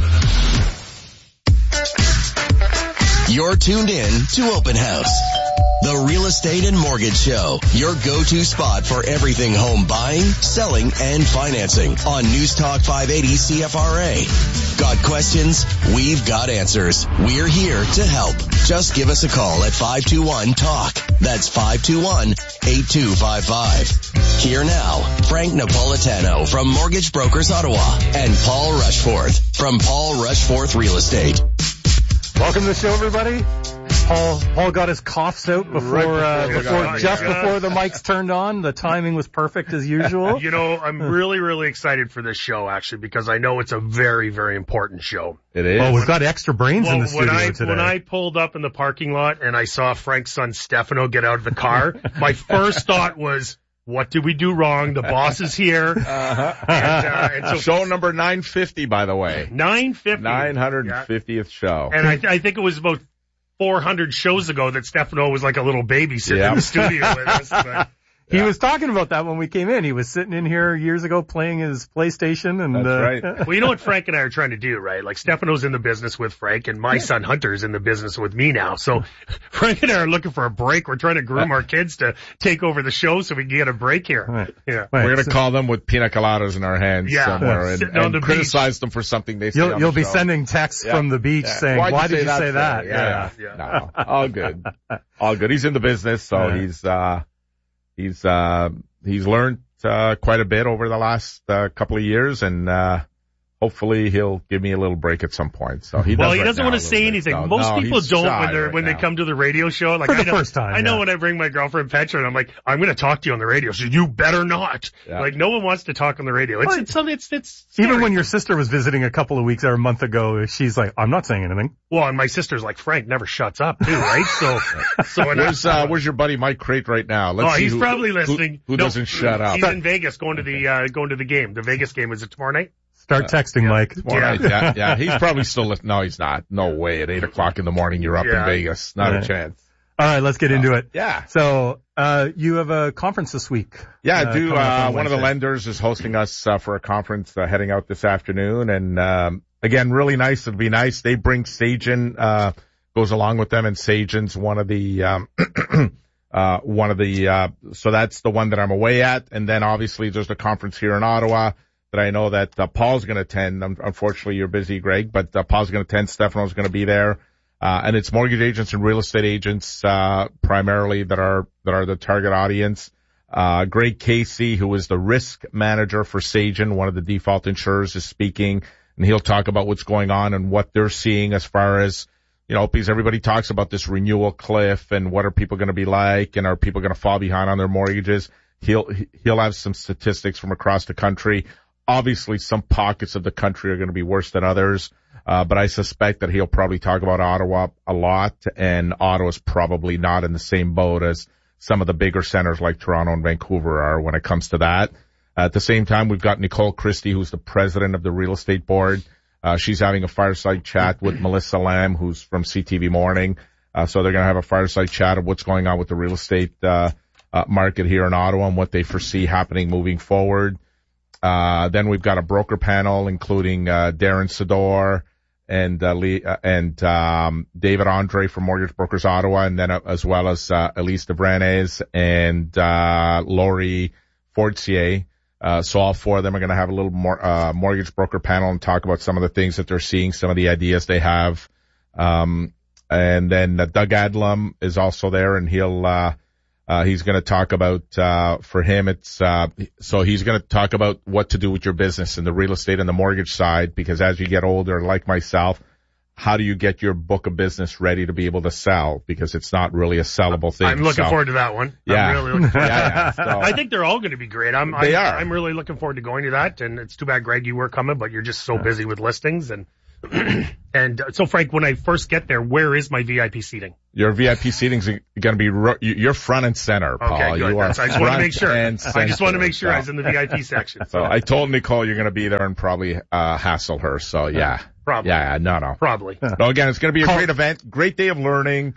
You're tuned in to Open House, the real estate and mortgage show, your go-to spot for everything home buying, selling, and financing on News Talk five eighty C F R A. Got questions? We've got answers. We're here to help. Just give us a call at five two one talk. That's five two one, eight two five five. Here now, Frank Napolitano from Mortgage Brokers Ottawa and Paul Rushforth from Paul Rushforth Real Estate. Welcome to the show, everybody. Paul Paul got his coughs out before, right before, uh, before just yeah. before the mics turned on. The timing was perfect as usual. You know, I'm really, really excited for this show, actually, because I know it's a very, very important show. It is. Oh, we've got extra brains well, in the studio when I, today. When I pulled up in the parking lot and I saw Frank's son Stefano get out of the car, my first thought was, what did we do wrong? The boss is here. Uh-huh. And, uh, and so show number nine fifty, by the way. nine fifty. nine hundred fiftieth yeah. show. And I, th- I think it was about four hundred shows ago that Stefano was like a little baby sitting yep. in the studio with us. But, he yeah. was talking about that when we came in. He was sitting in here years ago playing his PlayStation. And, That's uh, right. Well, you know what Frank and I are trying to do, right? Like Stefano's in the business with Frank and my yeah. son Hunter's in the business with me now. So Frank and I are looking for a break. We're trying to groom our kids to take over the show so we can get a break here. Right. Yeah. Right. We're going to so, call them with pina coladas in our hands yeah, somewhere and, and the criticize beach. them for something they say You'll, on you'll the be show. sending texts yeah. from the beach yeah. saying, why, why did you you say, say that? that? Yeah. yeah. yeah. No, all good. All good. He's in the business, so yeah. he's, uh, he's, uh, he's learned Uh, quite a bit over the last uh, couple of years, and uh, hopefully he'll give me a little break at some point. So he does well, he right doesn't want to say bit. anything. No, Most no, people don't when they right when now. they come to the radio show. Like For the I know, first time, I know yeah. when I bring my girlfriend Petra, and I'm like, I'm going to talk to you on the radio. So you better not. Yeah. Like no one wants to talk on the radio. It's well, it's something. It's it's scary. Even when your sister was visiting a couple of weeks or a month ago, she's like, I'm not saying anything. Well, and my sister's like, Frank never shuts up too, right? So, so where's uh, where's your buddy Mike Crate right now? Let's oh, see he's who, probably listening. Who, who no, doesn't shut up? He's in Vegas going to the uh, going to the game. The Vegas game is it tomorrow night? Start texting, yeah. Mike. Yeah. Right. yeah, yeah. He's probably still listening. No, he's not. No way. At eight o'clock in the morning, you're up yeah. in Vegas. Not right. a chance. All right, let's get into it. Yeah. So, uh, you have a conference this week. Yeah, I uh, do. Uh, one of the Wednesday. lenders is hosting us uh, for a conference uh, heading out this afternoon. And, um, again, really nice. It'll be nice. They bring Sagen, uh, goes along with them, and Sagen's one of the, um, uh, one of the, uh, so that's the one that I'm away at. And then obviously there's the conference here in Ottawa that I know that uh, Paul's going to attend. Unfortunately, you're busy, Greg, but uh, Paul's going to attend. Stefano's going to be there. Uh, and it's mortgage agents and real estate agents, uh, primarily that are, that are the target audience. Uh, Greg Casey, who is the risk manager for Sagen, one of the default insurers, is speaking, and he'll talk about what's going on and what they're seeing as far as, you know, because everybody talks about this renewal cliff and what are people going to be like and are people going to fall behind on their mortgages. He'll, he'll have some statistics from across the country. Obviously, some pockets of the country are going to be worse than others, uh, but I suspect that he'll probably talk about Ottawa a lot, and Ottawa's probably not in the same boat as some of the bigger centers like Toronto and Vancouver are when it comes to that. At the same time, we've got Nicole Christie, who's the president of the real estate board. Uh, she's having a fireside chat with Melissa Lamb, who's from C T V Morning. Uh, so they're going to have a fireside chat of what's going on with the real estate, uh, uh, market here in Ottawa and what they foresee happening moving forward. Uh, then we've got a broker panel, including, uh, Darren Sador and, uh, Lee, uh, and, um, David Andre from Mortgage Brokers Ottawa, and then uh, as well as, uh, Elise DeVranes and, uh, Lori Fortier. Uh, so all four of them are going to have a little more, uh, mortgage broker panel and talk about some of the things that they're seeing, some of the ideas they have. Um, and then uh, Doug Adlam is also there, and he'll, uh, uh, he's going to talk about, uh, for him, it's, uh, so he's going to talk about what to do with your business in the real estate and the mortgage side, because as you get older, like myself, how do you get your book of business ready to be able to sell? Because it's not really a sellable thing. I'm looking so, forward to that one. Yeah. I'm really looking forward yeah, to that. yeah. So, I think they're all going to be great. I'm, they I'm, are. I'm really looking forward to going to that. And it's too bad, Greg, you were coming, but you're just so busy with listings. And, and uh, so Frank, when I first get there, where is my V I P seating? Your V I P seating is going to be, ro- you're front and center, Paul. Okay, good. You are I just want to make sure. I center. just want to make sure I was in the V I P section. So I told Nicole you're going to be there and probably, uh, hassle her. So yeah. Probably. Yeah, no, no. Probably. No, again, it's going to be a great event, great day of learning.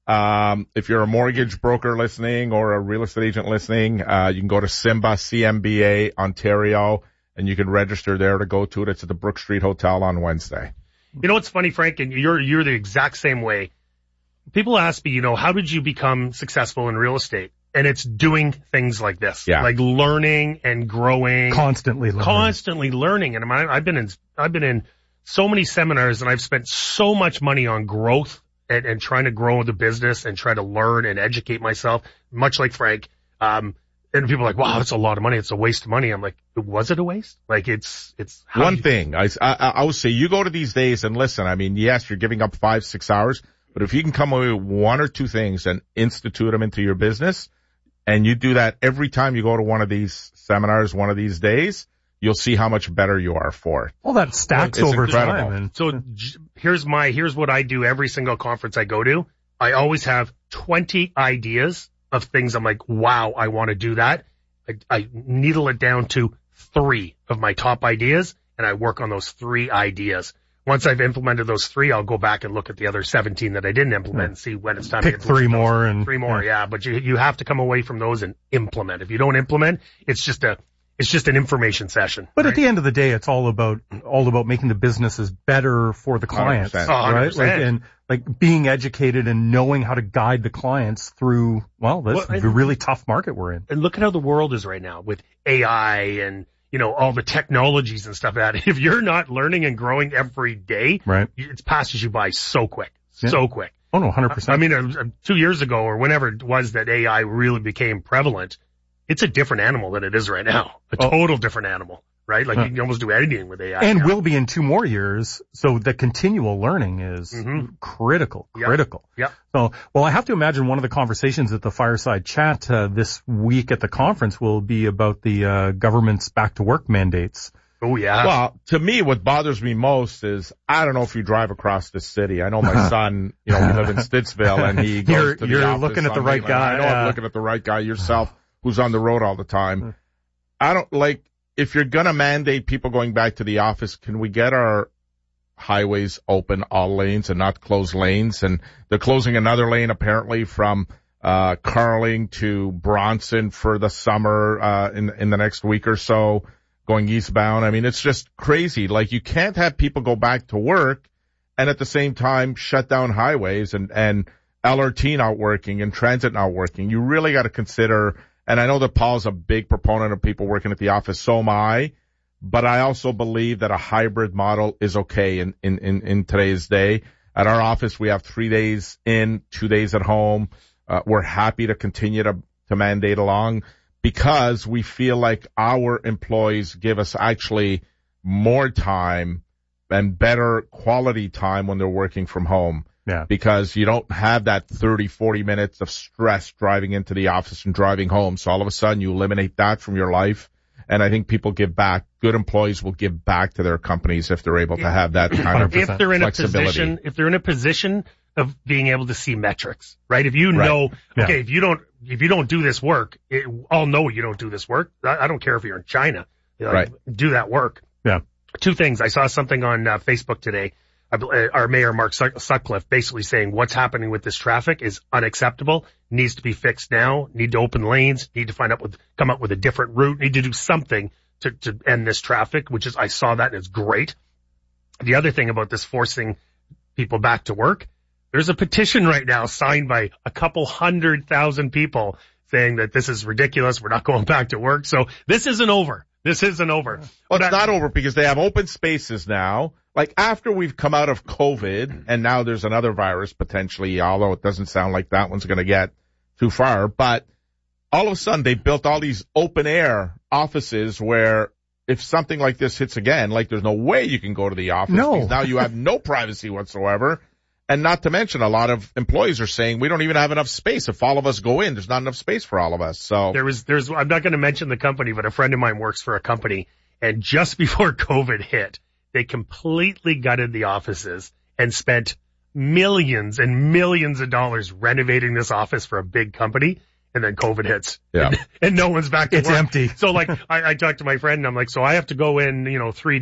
Um, if you're a mortgage broker listening or a real estate agent listening, uh, you can go to Simba, C M B A, Ontario, and you can register there to go to it. It's at the Brook Street Hotel on Wednesday. You know what's funny, Frank, and you're, you're the exact same way. People ask me, you know, how did you become successful in real estate? And it's doing things like this. Yeah. Like learning and growing. Constantly learning. Constantly learning. And I, I've been in, I've been in so many seminars, and I've spent so much money on growth and, and trying to grow the business and try to learn and educate myself, much like Frank. Um, and people are like, wow, that's a lot of money. It's a waste of money. I'm like, was it a waste? Like it's, it's how one you- thing. I, I, I would say you go to these days and listen. I mean, yes, you're giving up five, six hours, but if you can come away with one or two things and institute them into your business, and you do that every time you go to one of these seminars, one of these days, you'll see how much better you are for it. Well, that stacks It's over incredible. time. And So j- here's my, here's what I do every single conference I go to. I always have twenty ideas of things I'm like, wow, I want to do that. I, I needle it down to three of my top ideas, and I work on those three ideas. Once I've implemented those three, I'll go back and look at the other seventeen that I didn't implement and see when it's time pick to three implement those. more and Three more, yeah. But you, you have to come away from those and implement. If you don't implement, it's just a, it's just an information session. But right? at the end of the day, it's all about all about making the businesses better for the clients, one hundred percent. Oh, one hundred right? percent. Like, and like being educated and knowing how to guide the clients through well, this Well, and- the really tough market we're in. And look at how the world is right now with A I and, you know, all the technologies and stuff like that. If you're not learning and growing every day, Right. it passes you by so quick, Yeah. so quick. Oh no, one hundred I percent. mean, uh, two years ago or whenever it was that A I really became prevalent, it's a different animal than it is right now. A Oh. total different animal, right? Like Huh. you can almost do editing with A I. And now. will be in two more years. So the continual learning is Mhm. critical, Yep. critical. Yep. So, well, I have to imagine one of the conversations at the fireside chat uh, this week at the conference will be about the uh, government's back to work mandates. Oh yeah. Well, to me, what bothers me most is, I don't know if you drive across the city. I know my son, you know, we live in Stittsville and he goes You're- to the you're office looking at the on right Maitland. guy, I know yeah. I'm looking at the right guy yourself who's on the road all the time. I don't like, if you're going to mandate people going back to the office, can we get our highways open, all lanes, and not close lanes? And they're closing another lane apparently from uh Carling to Bronson for the summer uh in in the next week or so, going eastbound. I mean, it's just crazy. Like, you can't have people go back to work and at the same time shut down highways and and L R T not working and transit not working. You really got to consider, and I know that Paul's a big proponent of people working at the office, so am I, but I also believe that a hybrid model is okay in, in, in, in today's day. At our office, we have three days in, two days at home. Uh, we're happy to continue to, to mandate along because we feel like our employees give us actually more time and better quality time when they're working from home. Yeah. Because you don't have that thirty, forty minutes of stress driving into the office and driving home. So all of a sudden you eliminate that from your life And I think people give back. Good employees will give back to their companies if they're able to have that kind of if they're in a flexibility. position, if they're in a position of being able to see metrics, right? If you Right. know, Yeah. okay, if you don't, if you don't do this work, it, I'll know you don't do this work. I, I don't care if you're in China. You know, Right. Do that work. Yeah. Two things. I saw something on uh, Facebook today. I bel- uh, Our mayor, Mark Suck- Sutcliffe, basically saying what's happening with this traffic is unacceptable, needs to be fixed now, need to open lanes, need to find out with, come up with a different route, need to do something to, to end this traffic, which is, I saw that and it's great. The other thing about this forcing people back to work, there's a petition right now signed by a couple hundred thousand people saying that this is ridiculous. We're not going back to work. So this isn't over. This isn't over. Well, it's not over because they have open spaces now. Like after we've come out of COVID and now there's another virus potentially, although it doesn't sound like that one's going to get too far, but all of a sudden they built all these open air offices where if something like this hits again, like there's no way you can go to the office. No. Because now you have no privacy whatsoever. And not to mention a lot of employees are saying we don't even have enough space. If all of us go in, there's not enough space for all of us. So there was, there's, I'm not going to mention the company, but a friend of mine works for a company, and just before COVID hit, they completely gutted the offices and spent millions and millions of dollars renovating this office for a big company. And then COVID hits. Yeah. And, and no one's back to It's work. empty. So like, I, I talked to my friend and I'm like, so I have to go in, you know, three